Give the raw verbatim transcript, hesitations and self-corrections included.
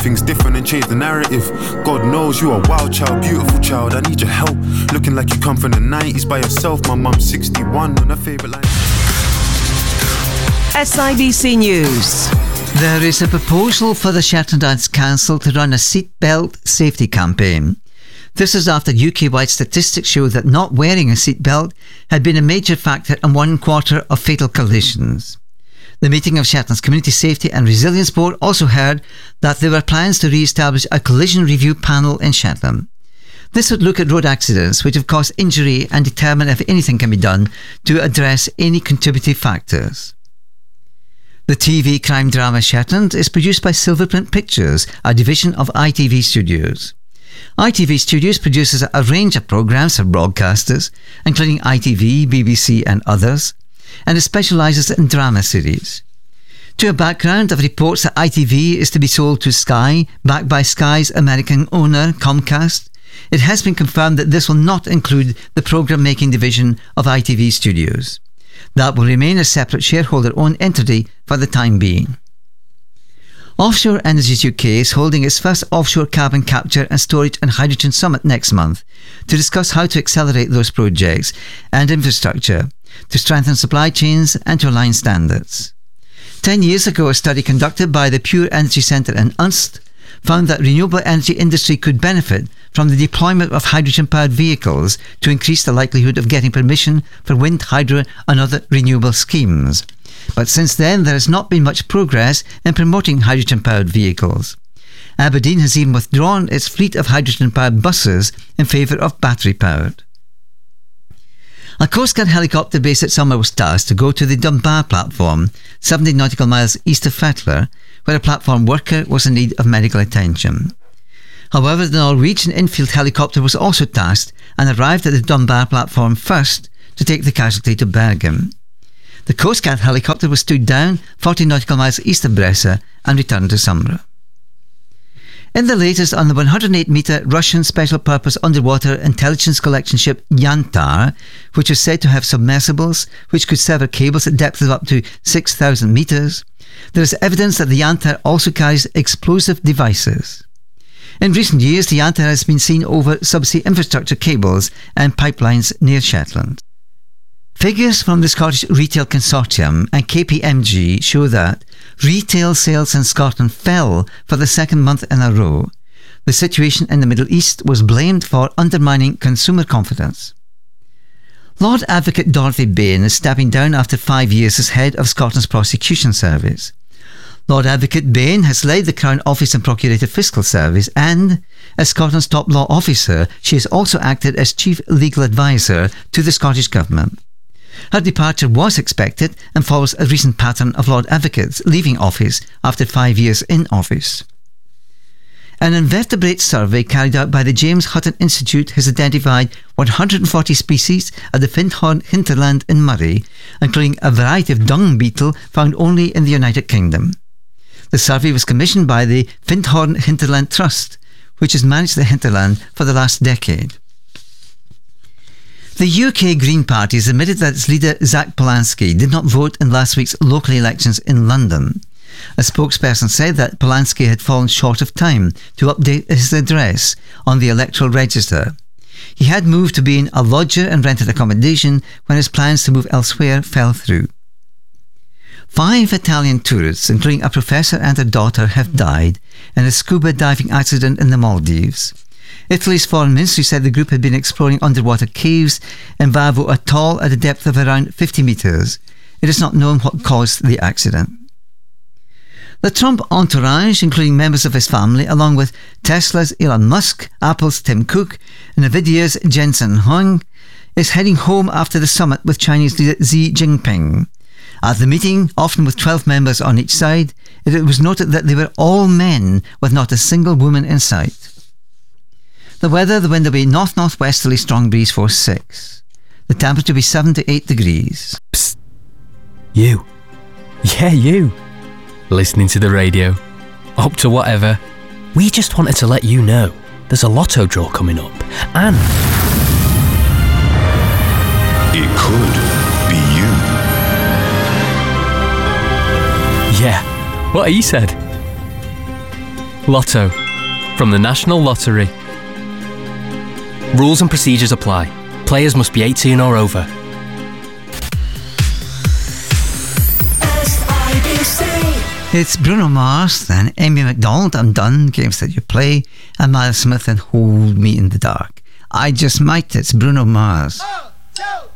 Things different and change the narrative. God knows you are a wild child, beautiful child. I need your help. Looking like you come from the nineties by yourself. My mum's sixty-one and her favourite line. S I B C News. There is a proposal for the Shetland Dance Council to run a seatbelt safety campaign. This is after U K-wide statistics show that not wearing a seatbelt had been a major factor in one quarter of fatal collisions. The meeting of Shetland's Community Safety and Resilience Board also heard that there were plans to re-establish a collision review panel in Shetland. This would look at road accidents which have caused injury and determine if anything can be done to address any contributing factors. The T V crime drama Shetland is produced by Silverprint Pictures, a division of I T V Studios. I T V Studios produces a range of programmes for broadcasters, including I T V, B B C and others, and it specialises in drama series. To a background of reports that I T V is to be sold to Sky, backed by Sky's American owner, Comcast, it has been confirmed that this will not include the programme-making division of I T V Studios. That will remain a separate shareholder-owned entity for the time being. Offshore Energies U K is holding its first offshore carbon capture and storage and hydrogen summit next month to discuss how to accelerate those projects and infrastructure to strengthen supply chains and to align standards. Ten years ago, a study conducted by the Pure Energy Centre in Unst found that renewable energy industry could benefit from the deployment of hydrogen-powered vehicles to increase the likelihood of getting permission for wind, hydro and other renewable schemes. But since then, there has not been much progress in promoting hydrogen-powered vehicles. Aberdeen has even withdrawn its fleet of hydrogen-powered buses in favour of battery-powered. A Coast Guard helicopter based at Summer was tasked to go to the Dunbar platform, seventy nautical miles east of Fettler, where a platform worker was in need of medical attention. However, the Norwegian infield helicopter was also tasked and arrived at the Dunbar platform first to take the casualty to Bergen. The Coast Guard helicopter was stood down forty nautical miles east of Bressa and returned to Summer. In the latest on the one hundred eight metre Russian special-purpose underwater intelligence collection ship Yantar, which is said to have submersibles which could sever cables at depths of up to six thousand metres, there is evidence that the Yantar also carries explosive devices. In recent years, the Yantar has been seen over subsea infrastructure cables and pipelines near Shetland. Figures from the Scottish Retail Consortium and K P M G show that retail sales in Scotland fell for the second month in a row. The situation in the Middle East was blamed for undermining consumer confidence. Lord Advocate Dorothy Bain is stepping down after five years as head of Scotland's Prosecution Service. Lord Advocate Bain has led the Crown Office and Procurator Fiscal Service and, as Scotland's top law officer, she has also acted as Chief Legal Advisor to the Scottish Government. Her departure was expected and follows a recent pattern of Lord Advocates leaving office after five years in office. An invertebrate survey carried out by the James Hutton Institute has identified one hundred forty species at the Findhorn hinterland in Moray, including a variety of dung beetle found only in the United Kingdom. The survey was commissioned by the Findhorn Hinterland Trust, which has managed the hinterland for the last decade. The U K Green Party has admitted that its leader Zach Polanski did not vote in last week's local elections in London. A spokesperson said that Polanski had fallen short of time to update his address on the electoral register. He had moved to being a lodger and rented accommodation when his plans to move elsewhere fell through. Five Italian tourists, including a professor and a daughter, have died in a scuba diving accident in the Maldives. Italy's foreign ministry said the group had been exploring underwater caves in Vavo Atoll at a depth of around fifty metres. It is not known what caused the accident. The Trump entourage, including members of his family, along with Tesla's Elon Musk, Apple's Tim Cook, and Nvidia's Jensen Huang, is heading home after the summit with Chinese leader Xi Jinping. At the meeting, often with twelve members on each side, it was noted that they were all men with not a single woman in sight. The weather, the wind will be north-northwesterly, strong breeze force six. The temperature will be seven to eight degrees. Psst. You. Yeah, you. Listening to the radio. Up to whatever. We just wanted to let you know there's a lotto draw coming up. And it could be you. Yeah, what he said. Lotto. From the National Lottery. Rules and procedures apply. Players must be eighteen or over. It's Bruno Mars, then Amy McDonald, I'm Done, Games That You Play, and Miles Smith and Hold Me in the Dark. I Just Might, it's Bruno Mars. One, two.